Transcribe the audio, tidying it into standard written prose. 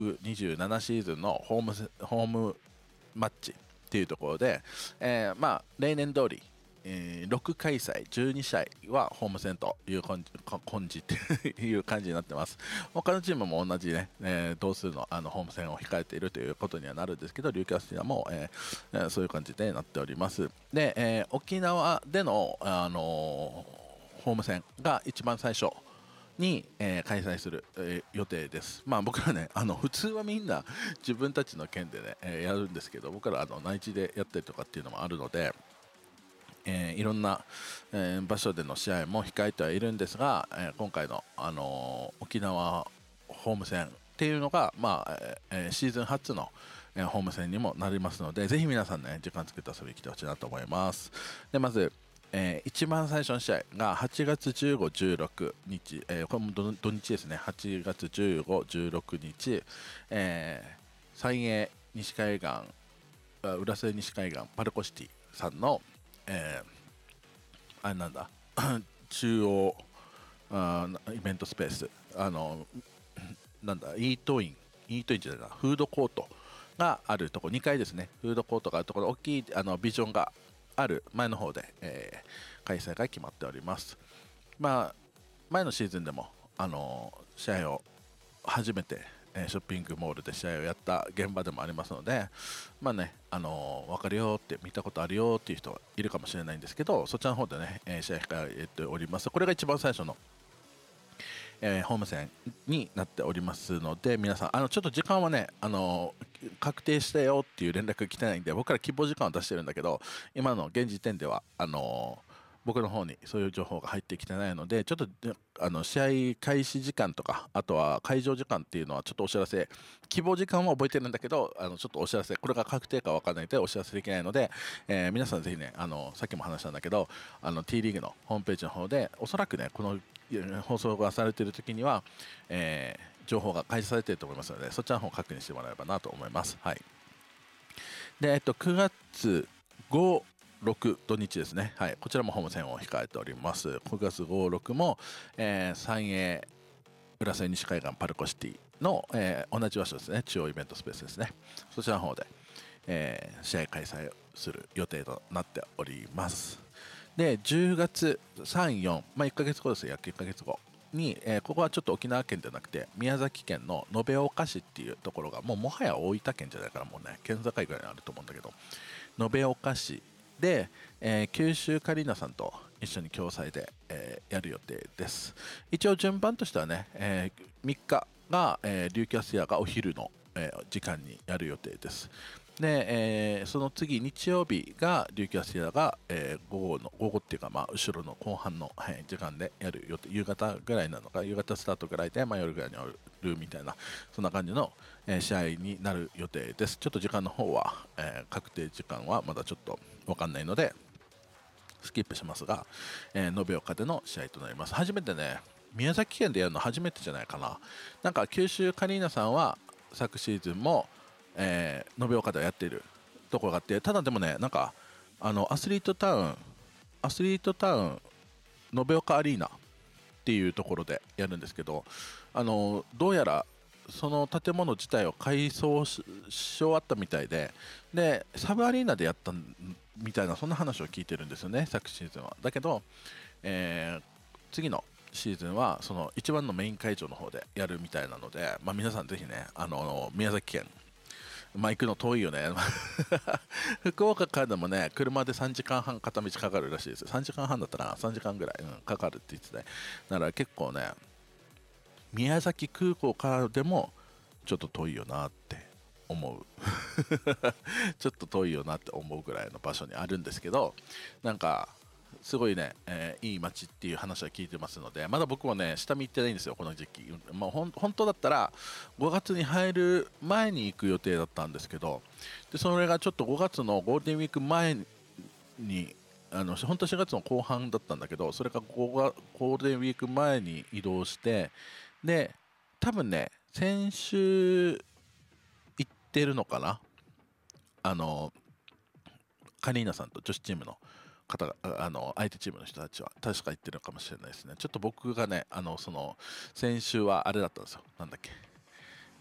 2027シーズンのホームマッチっていうところで、例年通り、6開催12試合はホーム戦という感じっていう感じになってます。他のチームも同じね、同数のホーム戦を控えているということにはなるんですけど、琉球アスティアも、そういう感じでなっております。で、沖縄での、ホーム戦が一番最初に、開催する、予定です。僕らね、普通はみんな自分たちの県でね、やるんですけど、僕ら内地でやったりとかっていうのもあるので、いろんな、場所での試合も控えてはいるんですが、今回の、沖縄ホーム戦っていうのが、シーズン初の、ホーム戦にもなりますので、ぜひ皆さんね、時間作って遊びに来てほしいなと思います。でまず、一番最初の試合が8月15、16日、これも土日ですね、8月15、16日、三栄西海岸、浦添西海岸パルコシティさんの、あれなんだ中央イベントスペース、なんだイートインじゃないな、フードコートがあるところ、2階ですね、フードコートがあるところ、大きいビジョンがある前の方で、開催が決まっております。前のシーズンでも、試合を初めてショッピングモールで試合をやった現場でもありますので、分かるよって、見たことあるよっていう人いるかもしれないんですけど、そちらの方でね、試合控えております。これが一番最初の、ホーム戦になっておりますので、皆さんちょっと時間はね、確定したよっていう連絡来てないんで、僕から希望時間を出してるんだけど、今の現時点では僕の方にそういう情報が入ってきてないので、ちょっと試合開始時間とか、あとは会場時間っていうのはちょっとお知らせ、希望時間は覚えてるんだけど、ちょっとお知らせ、これが確定か分からないのでお知らせできないので、皆さんぜひね、さっきも話したんだけど、T リーグのホームページの方で、おそらくね、この放送がされている時には、情報が開示されていると思いますので、そちらの方を確認してもらえればなと思います。はい。で、9月5、6土日ですね。はい。こちらもホーム戦を控えております。9月5、6も、三栄浦添西海岸パルコシティの、同じ場所ですね。中央イベントスペースですね。そちらの方で、試合開催する予定となっております。で、10月3、4、1ヶ月後ですよ、約1ヶ月後に、ここはちょっと沖縄県ではなくて、宮崎県の延岡市っていうところが、もはや大分県じゃないから、もうね、県境ぐらいにあると思うんだけど、延岡市で、九州カリーナさんと一緒に共催で、やる予定です。一応順番としてはね、3日が、琉球アスティアがお昼の、時間にやる予定です。で、その次日曜日が琉球アスティアが、午後っていうか、後ろの後半の、時間でやる予定、夕方ぐらいなのか、夕方スタートぐらいで、夜ぐらいにやるみたいな、そんな感じの、試合になる予定です。ちょっと時間の方は、確定時間はまだちょっと分かんないのでスキップしますが、延岡での試合となります。初めてね、宮崎県でやるの初めてじゃないかな。なんか九州カリーナさんは昨シーズンも延岡でやっているところがあって、ただでもね、なんかアスリートタウン延岡アリーナっていうところでやるんですけど、どうやらその建物自体を改装し終わったみたいで、サブアリーナでやったみたいな、そんな話を聞いてるんですよね、昨シーズンは。だけど、次のシーズンはその一番のメイン会場の方でやるみたいなので、皆さんぜひね、宮崎県、行くの遠いよね福岡からでもね、車で3時間半片道かかるらしいです。3時間半だったら3時間ぐらい、かかるって言ってて、だから結構ね、宮崎空港からでもちょっと遠いよなって思うちょっと遠いよなって思うぐらいの場所にあるんですけど、なんかすごいね、いい街っていう話は聞いてますので、まだ僕もね、下見行ってないんですよ、この時期。本当だったら5月に入る前に行く予定だったんですけど、でそれがちょっと5月のゴールデンウィーク前に、本当は4月の後半だったんだけど、それがゴールデンウィーク前に移動して、で多分ね、先週行ってるのかな、カリーナさんと女子チームの方が、相手チームの人たちは確か行ってるかもしれないですね。ちょっと僕がね、その先週はあれだったんですよ、なんだっけ、